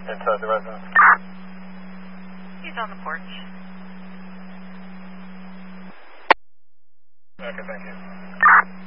inside the residence? He's on the porch. Okay, thank you.